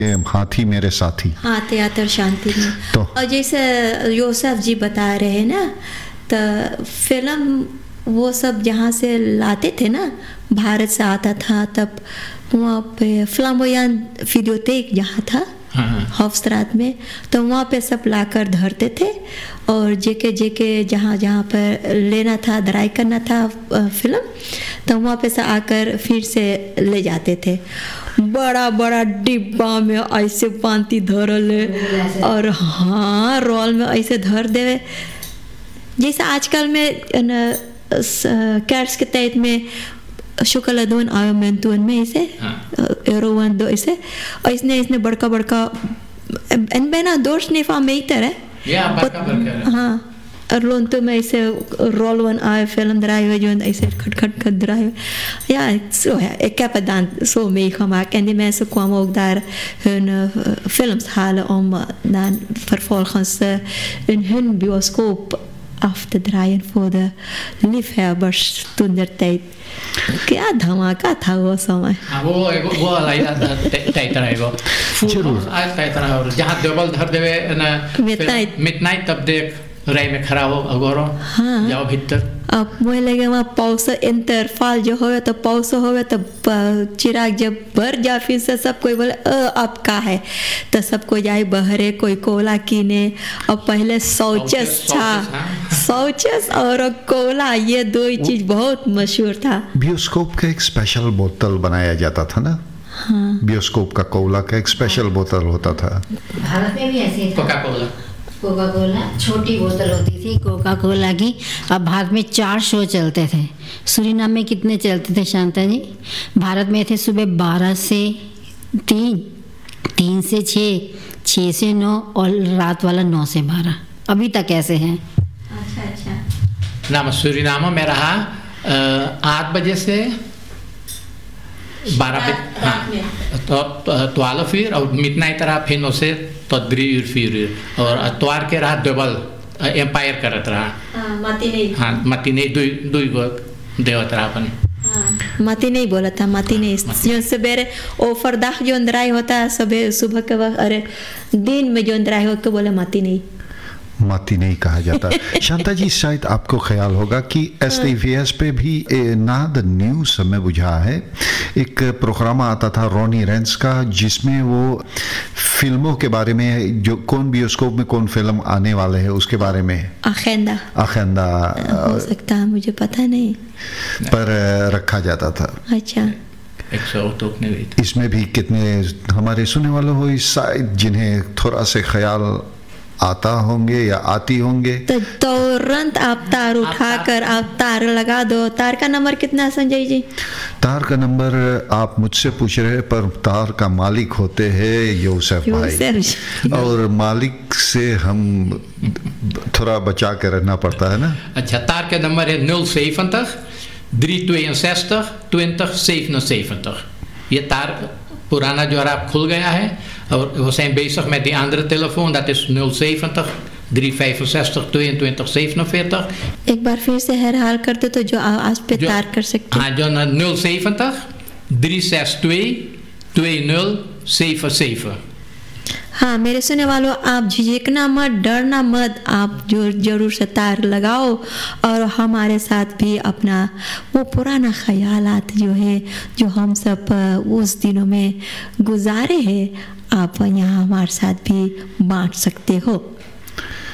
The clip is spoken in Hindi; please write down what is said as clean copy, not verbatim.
हाथी मेरे साथी। हाँ, त्यातर शांति में। तो और जैसे योसेफ जी बता रहे हैं ना, तो फिल्म वो सब जहाँ से लाते थे ना, भारत से आता था, तब वहाँ पे फ्लाम्बोयान वीडियोथेक जहाँ था हॉफस्ट्रात में, तो वहाँ पे सब लाकर धरते थे और जेके जहाँ जहाँ पर लेना था, दराई करना था फिल्म, तो वहाँ पे से आकर फिर से ले जाते थे। बड़ा बड़ा डिब्बा में ऐसे बांती धरल और हाँ रोल में ऐसे धर देवे, जैसे आजकल में कैट्स के तहत में शुक्लादोन आयो मेंतुन में ऐसे एरोवन दो ऐसे, और इसने बड़का बड़का बेना दोष नेफा में ही तरह हाँ रोन तो में ऐसे रोल वन आए फिल्म दराई हुए जो ऐसे खट दराई या सो है एक क्या पदान सो में खमा कहने में सो क्वाम ओगदार hun films halen om dan vervolgens in hun bioscoop af te draaien voor de liefhebbers toen der tijd. क्या धमाका था वो समय। वो टाइट रहेगा जरूर टाइट रहा। और जहाँ डबल धर देवे ना मिडनाइट तब देख राय में खड़ा हो अगोरो हाँ जाओ भीतर। अब मुझे लगे वहाँ पौस इंटरफाल जो होवे तो पौस होवे तो चिराग जब भर जा फिर से सब कोई बोले अब का है, तो सब कोई जाए बहरे कोई कोला कीने। अब पहले शौचस था, शौचस और कोला ये दो ही चीज बहुत मशहूर था। बियोस्कोप का एक स्पेशल बोतल बनाया जाता था ना हाँ। बियोस्कोप का कोला का एक स्पेशल बोतल होता था। भारत में भी ऐसे कोका कोला छोटी बोतल होती थी कोका कोला की। अब भारत में 4 शो चलते थे। सूरीनाम में कितने चलते थे शांता जी? भारत में थे सुबह 12 से 3, 3 से 6, 6 से 9 और रात वाला 9 से 12। अभी तक ऐसे हैं। अच्छा नाम सूरीनाम में रहा 8 बजे से 12 बजे हाँ तो 12 फिर और मिडनाइट रहा फिर 9 से तो 3 फिर और अतवार के रहा डबल एम्पायर करत रहा हाँ मती नहीं दुई गो देवत रहा अपन मती नहीं बोला था मती नहीं जो सवेरे ऑफर दाख जो अंदराई होता है सुबह के वक्त, अरे दिन में जो अंदराई हो तो बोले मती नहीं कहा जाता। शांता जी शायद आपको ख्याल होगा कि STVS पे भी नाद न्यूज़ में बुझा है एक प्रोग्राम आता था रॉनी रेंस का, जिसमें वो फिल्मों के बारे में जो कौन बियोस्कोप में कौन फिल्म आने वाले हैं उसके बारे में अखेंदा हो सकता है, मुझे पता नहीं पर रखा जाता था। अच्छा इसमें भी कितने हमारे सुनने वाले हो शायद जिन्हें थोड़ा से ख्याल आता होंगे या आती होंगे तो तुरंत आप तार उठाकर आप तार लगा दो। तार का नंबर कितना है संजय जी? तार का नंबर आप मुझसे पूछ रहे हैं, पर तार का मालिक होते हैं योसेफ भाई और मालिक से हम थोड़ा बचा के रहना पड़ता है ना। अच्छा तार का नंबर है 070 362 20 77। ये तार पुराना जो है खुल गया है और we zijn bezig met die andere telefoon, dat is 070 365 22 47। एक बार फिर से herhaal कर दो तो जो आज पे तार कर सकते हाँ जो 070 362 20 77। हाँ मेरे सुनने वालों, आप झिझकना मत, डरना मत, आप जो जरूर से तार लगाओ और हमारे साथ भी अपना वो पुराना ख्यालात जो है जो हम सब उस दिनों में गुजारे हैं आप यहाँ हमारे साथ भी बांट सकते हो।